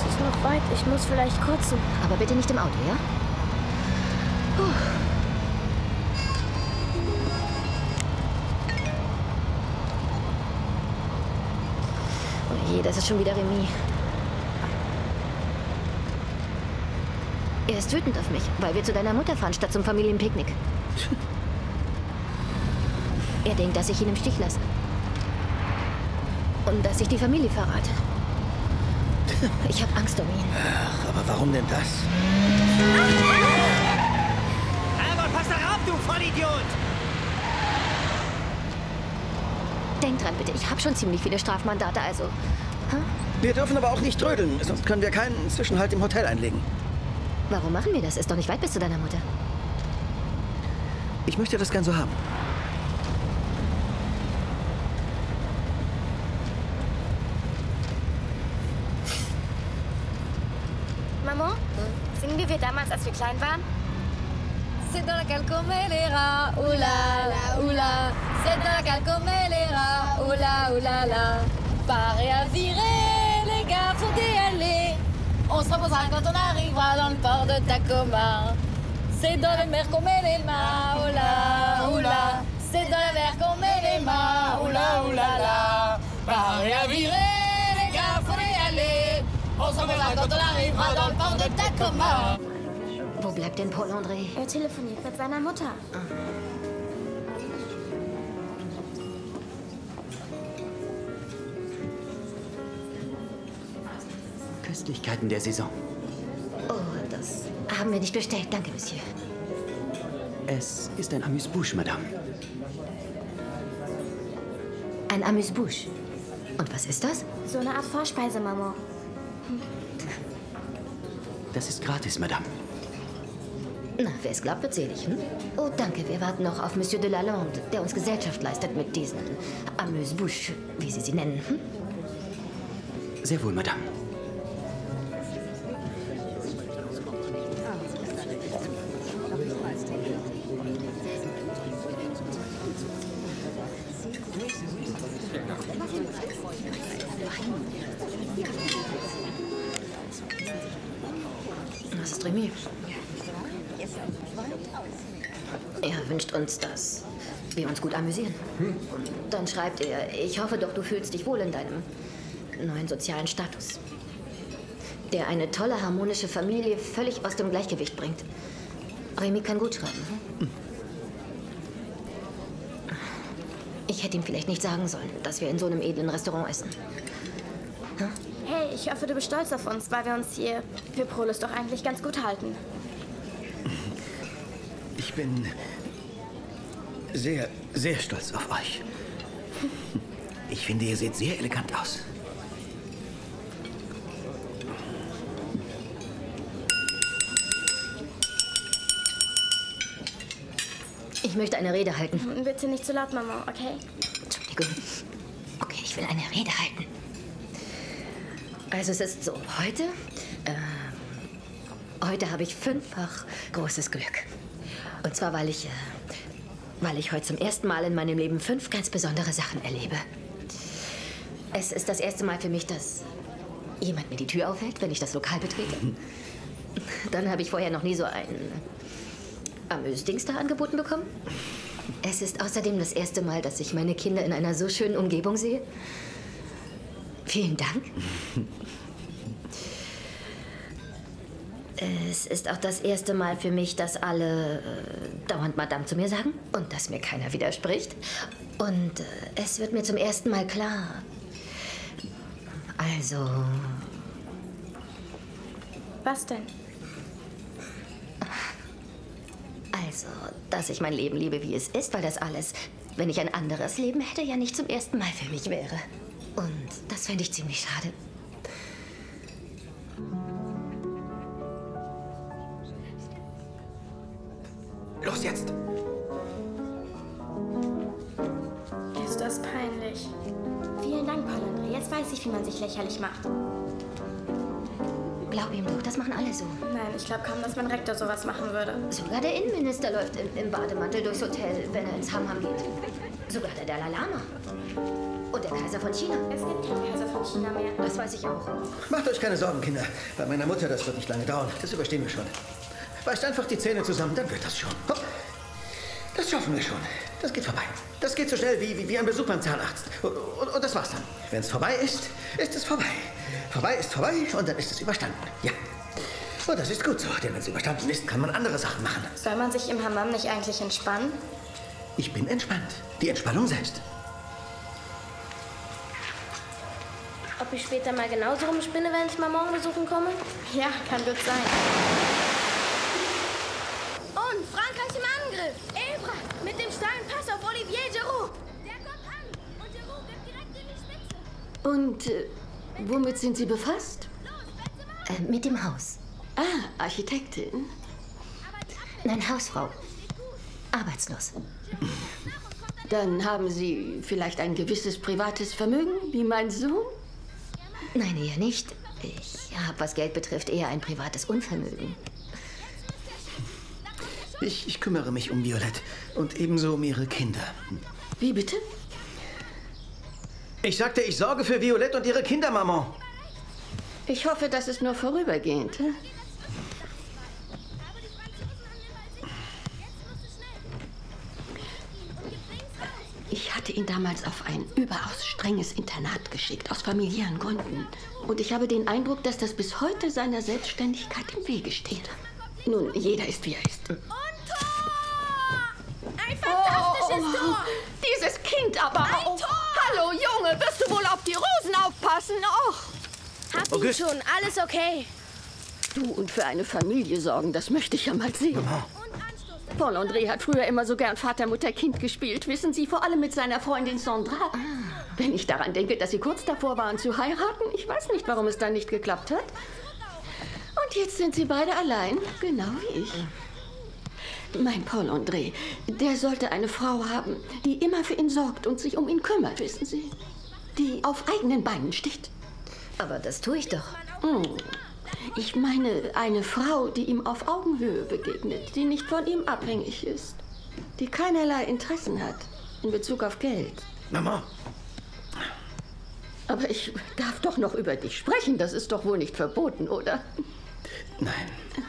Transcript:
ist noch weit. Ich muss vielleicht kotzen. Aber bitte nicht im Auto, ja? Puh. Oh je, das ist schon wieder Remy. Er ist wütend auf mich, weil wir zu deiner Mutter fahren, statt zum Familienpicknick. Er denkt, dass ich ihn im Stich lasse. Und dass ich die Familie verrate. Ich habe Angst um ihn. Ach, aber warum denn das? Albert, pass darauf, du Vollidiot! Denk dran, bitte. Ich habe schon ziemlich viele Strafmandate, also... Wir dürfen aber auch nicht trödeln, sonst können wir keinen Zwischenhalt im Hotel einlegen. Warum machen wir das? Ist doch nicht weit bis zu deiner Mutter. Ich möchte das gern so haben. Maman, singen wir damals, als wir klein waren? C'est dans la cale comme les rats, oh là là, oh là. C'est dans la cale comme les rats, oh là, oh là là. Paré à virer, les gars, faut y aller. On se reposera quand on arrivera dans le port de Tacoma. C'est dans la mer qu'on met les mâts, oh là, oh là. C'est dans la mer qu'on met les mâts, oh là, oh là là. Paré à virer, les gars, faut y aller. On se reposera quand on arrivera dans le port de Tacoma. Wo bleibt denn Paul André? Er telefoniert mit seiner Mutter. Köstlichkeiten der Saison. Oh, das haben wir nicht bestellt. Danke, Monsieur. Es ist ein Amuse-Bouche, Madame. Ein Amuse-Bouche. Und was ist das? So eine Art Vorspeise, Maman. Das ist gratis, Madame. Na, wer es glaubt, wird selig, hm? Oh, danke. Wir warten noch auf Monsieur de Lalande, der uns Gesellschaft leistet mit diesen Amuse-Bouche, wie Sie sie nennen, hm? Sehr wohl, Madame. Was ist Remy? Er wünscht uns, dass wir uns gut amüsieren. Und dann schreibt er, ich hoffe doch, du fühlst dich wohl in deinem neuen sozialen Status, der eine tolle, harmonische Familie völlig aus dem Gleichgewicht bringt. Remy kann gut schreiben. Ich hätte ihm vielleicht nicht sagen sollen, dass wir in so einem edlen Restaurant essen. Hey, ich hoffe, du bist stolz auf uns, weil wir uns hier für Prolus doch eigentlich ganz gut halten. Ich bin sehr, sehr stolz auf euch. Ich finde, ihr seht sehr elegant aus. Ich möchte eine Rede halten. Bitte nicht zu laut, Mama, okay? Entschuldigung. Okay, ich will eine Rede halten. Also es ist so, heute habe ich 5-fach großes Glück. Und zwar, weil ich heute zum ersten Mal in meinem Leben 5 ganz besondere Sachen erlebe. Es ist das erste Mal für mich, dass jemand mir die Tür aufhält, wenn ich das Lokal betrete. Dann habe ich vorher noch nie so ein Amüs-Dings da angeboten bekommen. Es ist außerdem das erste Mal, dass ich meine Kinder in einer so schönen Umgebung sehe. Vielen Dank. Es ist auch das erste Mal für mich, dass alle dauernd Madame zu mir sagen und dass mir keiner widerspricht. Und es wird mir zum ersten Mal klar. Also... Was denn? Also, dass ich mein Leben liebe, wie es ist, weil das alles, wenn ich ein anderes Leben hätte, ja nicht zum ersten Mal für mich wäre. Und das fände ich ziemlich schade. Los jetzt! Ist das peinlich? Vielen Dank, Paul André. Jetzt weiß ich, wie man sich lächerlich macht. Glaub ihm doch, das machen alle so. Nein, ich glaube kaum, dass mein Rektor sowas machen würde. Sogar der Innenminister läuft im Bademantel durchs Hotel, wenn er ins Hammam geht. Sogar der Dalai Lama. Und der Kaiser von China? Es gibt keinen Kaiser von China mehr. Das weiß ich auch. Macht euch keine Sorgen, Kinder. Bei meiner Mutter, das wird nicht lange dauern. Das überstehen wir schon. Beißt einfach die Zähne zusammen, dann wird das schon. Hopp. Das schaffen wir schon. Das geht vorbei. Das geht so schnell wie ein Besuch beim Zahnarzt. Und das war's dann. Wenn es vorbei ist, ist es vorbei. Vorbei ist vorbei und dann ist es überstanden. Ja. Und das ist gut so, denn wenn es überstanden ist, kann man andere Sachen machen. Soll man sich im Hammam nicht eigentlich entspannen? Ich bin entspannt. Die Entspannung selbst. Ob ich später mal genauso rumspinne, wenn ich Maman besuchen komme? Ja, kann gut sein. Und Frankreich im Angriff. Evra mit dem steilen Pass auf Olivier Giroud. Der kommt an und Giroud gibt direkt in die Spitze. Und womit sind Sie befasst? Mit dem Haus. Ah, Architektin. Nein, Hausfrau. Arbeitslos. Dann haben Sie vielleicht ein gewisses privates Vermögen, wie mein Sohn? Nein, eher nicht. Ich habe, was Geld betrifft, eher ein privates Unvermögen. Ich kümmere mich um Violette und ebenso um ihre Kinder. Wie bitte? Ich sagte, ich sorge für Violette und ihre Kinder, Maman. Ich hoffe, das ist nur vorübergehend. Ich hatte ihn damals auf ein überaus strenges Internat geschickt, aus familiären Gründen. Und ich habe den Eindruck, dass das bis heute seiner Selbstständigkeit im Wege steht. Nun, jeder ist, wie er ist. Und Tor! Ein fantastisches Tor! Dieses Kind aber auch! Tor! Hallo, Junge, wirst du wohl auf die Rosen aufpassen? Och! Hab ihn schon, alles okay. Du und für eine Familie sorgen, das möchte ich ja mal sehen. Paul André hat früher immer so gern Vater, Mutter, Kind gespielt. Wissen Sie, vor allem mit seiner Freundin Sandra. Wenn ich daran denke, dass sie kurz davor waren zu heiraten, ich weiß nicht, warum es dann nicht geklappt hat. Und jetzt sind sie beide allein, genau wie ich. Mein Paul André, der sollte eine Frau haben, die immer für ihn sorgt und sich um ihn kümmert, wissen Sie. Die auf eigenen Beinen steht. Aber das tue ich doch. Ich meine, eine Frau, die ihm auf Augenhöhe begegnet, die nicht von ihm abhängig ist, die keinerlei Interessen hat in Bezug auf Geld. Mama. Aber ich darf doch noch über dich sprechen, das ist doch wohl nicht verboten, oder? Nein.